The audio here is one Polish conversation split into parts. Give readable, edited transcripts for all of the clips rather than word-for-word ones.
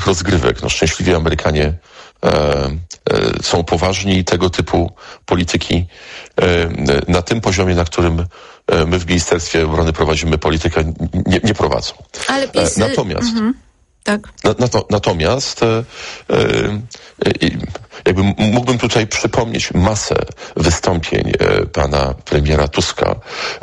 rozgrywek. No, szczęśliwie Amerykanie są poważni i tego typu polityki na tym poziomie, na którym my w Ministerstwie Obrony prowadzimy politykę, nie prowadzą. Ale PiS... Natomiast... Tak. Natomiast jakby mógłbym tutaj przypomnieć masę wystąpień pana premiera Tuska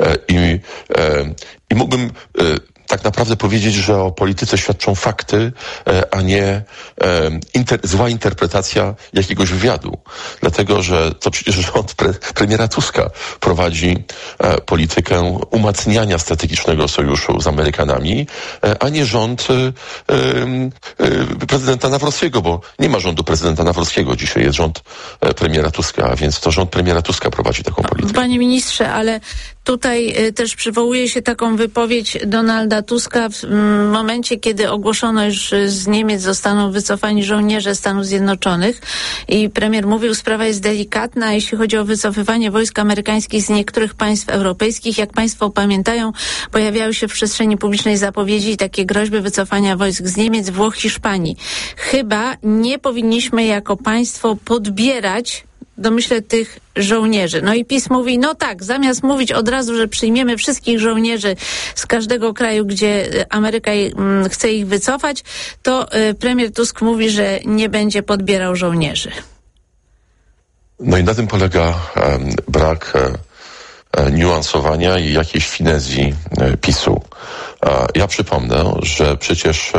i mógłbym tak naprawdę powiedzieć, że o polityce świadczą fakty, a nie zła interpretacja jakiegoś wywiadu. Dlatego, że to przecież rząd premiera Tuska prowadzi politykę umacniania strategicznego sojuszu z Amerykanami, a nie rząd prezydenta Nawrockiego, bo nie ma rządu prezydenta Nawrockiego. Dzisiaj jest rząd premiera Tuska, a więc to rząd premiera Tuska prowadzi taką politykę. Panie ministrze, ale tutaj też przywołuje się taką wypowiedź Donalda Tuska w momencie, kiedy ogłoszono, że z Niemiec zostaną wycofani żołnierze Stanów Zjednoczonych i premier mówił, sprawa jest delikatna, jeśli chodzi o wycofywanie wojsk amerykańskich z niektórych państw europejskich. Jak państwo pamiętają, pojawiały się w przestrzeni publicznej zapowiedzi i takie groźby wycofania wojsk z Niemiec, Włoch, Hiszpanii. Chyba nie powinniśmy jako państwo podbierać, domyślę, tych żołnierzy. No i PiS mówi, no tak, zamiast mówić od razu, że przyjmiemy wszystkich żołnierzy z każdego kraju, gdzie Ameryka chce ich wycofać, to premier Tusk mówi, że nie będzie podbierał żołnierzy. No i na tym polega brak niuansowania i jakiejś finezji PiS-u. Ja przypomnę, że przecież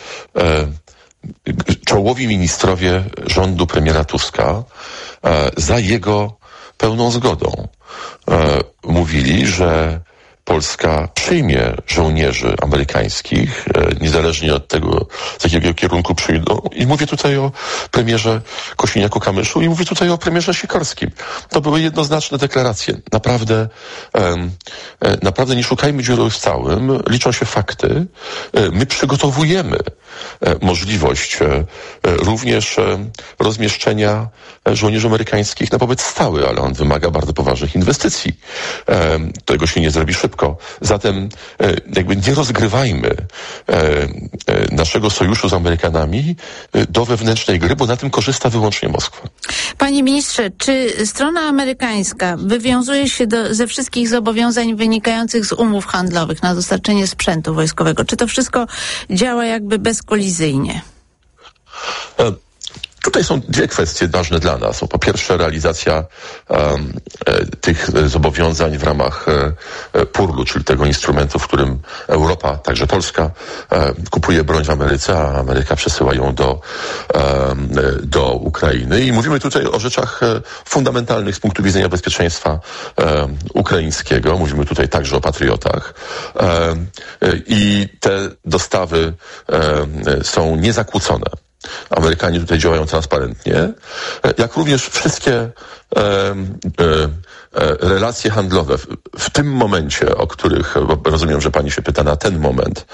czołowi ministrowie rządu premiera Tuska za jego pełną zgodą mówili, że Polska przyjmie żołnierzy amerykańskich, niezależnie od tego, z jakiego kierunku przyjdą. I mówię tutaj o premierze Kosiniaku-Kamyszu i mówię tutaj o premierze Sikorskim. To były jednoznaczne deklaracje. Naprawdę nie szukajmy dziury w całym. Liczą się fakty. My przygotowujemy możliwość również rozmieszczenia żołnierzy amerykańskich na pobyt stały, ale on wymaga bardzo poważnych inwestycji. Tego się nie zrobi szybko. Zatem jakby nie rozgrywajmy naszego sojuszu z Amerykanami do wewnętrznej gry, bo na tym korzysta wyłącznie Moskwa. Panie ministrze, czy strona amerykańska wywiązuje się ze wszystkich zobowiązań wynikających z umów handlowych na dostarczenie sprzętu wojskowego? Czy to wszystko działa jakby bezkolizyjnie? Tutaj są dwie kwestie ważne dla nas. Po pierwsze, realizacja tych zobowiązań w ramach PURL-u, czyli tego instrumentu, w którym Europa, także Polska, kupuje broń w Ameryce, a Ameryka przesyła ją do Ukrainy. I mówimy tutaj o rzeczach fundamentalnych z punktu widzenia bezpieczeństwa ukraińskiego. Mówimy tutaj także o patriotach. I te dostawy są niezakłócone. Amerykanie tutaj działają transparentnie, jak również wszystkie relacje handlowe w tym momencie, o których rozumiem, że pani się pyta na ten moment,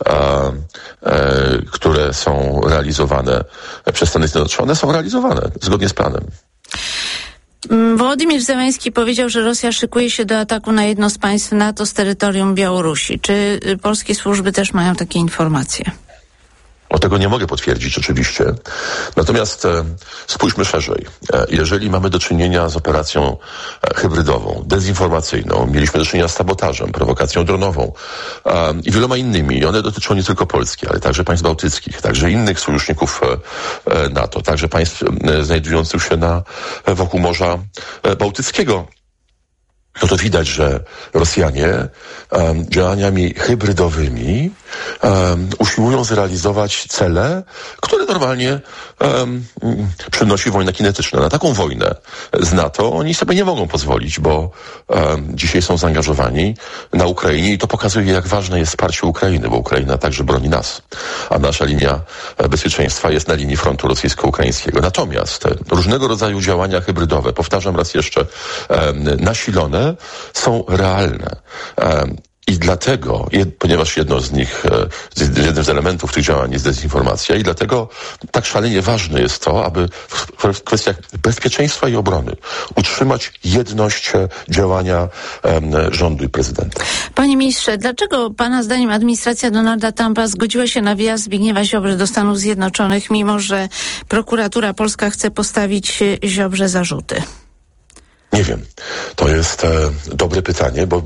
które są realizowane przez Stany Zjednoczone, są realizowane zgodnie z planem. Wołodymyr Zełenski powiedział, że Rosja szykuje się do ataku na jedno z państw NATO z terytorium Białorusi. Czy polskie służby też mają takie informacje? Tego nie mogę potwierdzić oczywiście. Natomiast spójrzmy szerzej. Jeżeli mamy do czynienia z operacją hybrydową, dezinformacyjną, mieliśmy do czynienia z sabotażem, prowokacją dronową i wieloma innymi. One dotyczą nie tylko Polski, ale także państw bałtyckich, także innych sojuszników NATO, także państw znajdujących się wokół Morza Bałtyckiego. No to widać, że Rosjanie działaniami hybrydowymi usiłują zrealizować cele, które normalnie przynosi wojna kinetyczna. Na taką wojnę z NATO oni sobie nie mogą pozwolić, bo dzisiaj są zaangażowani na Ukrainie i to pokazuje, jak ważne jest wsparcie Ukrainy, bo Ukraina także broni nas, a nasza linia bezpieczeństwa jest na linii frontu rosyjsko-ukraińskiego. Natomiast różnego rodzaju działania hybrydowe, powtarzam raz jeszcze, nasilone, są realne. I dlatego, ponieważ jednym z elementów tych działań jest dezinformacja i dlatego tak szalenie ważne jest to, aby w kwestiach bezpieczeństwa i obrony utrzymać jedność działania rządu i prezydenta. Panie ministrze, dlaczego pana zdaniem administracja Donalda Trumpa zgodziła się na wjazd Zbigniewa Ziobry do Stanów Zjednoczonych, mimo że prokuratura polska chce postawić Ziobrze zarzuty? Nie wiem. To jest dobre pytanie, bo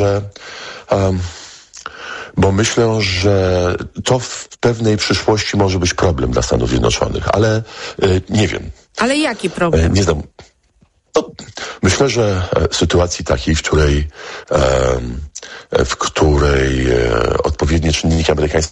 myślę, że to w pewnej przyszłości może być problem dla Stanów Zjednoczonych, ale nie wiem. Ale jaki problem? Nie znam. No, myślę, że sytuacji takiej, w której odpowiednie czynniki amerykańskie,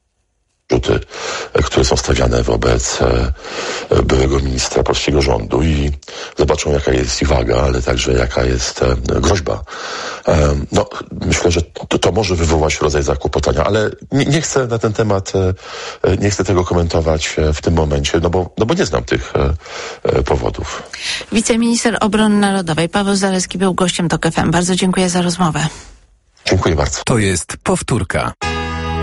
które są stawiane wobec byłego ministra polskiego rządu i zobaczą, jaka jest ich waga, ale także jaka jest groźba. Myślę, że to może wywołać rodzaj zakłopotania, ale nie chcę na ten temat, nie chcę tego komentować w tym momencie, bo nie znam tych powodów. Wiceminister Obrony Narodowej Paweł Zalewski był gościem TOK FM. Bardzo dziękuję za rozmowę. Dziękuję bardzo. To jest powtórka.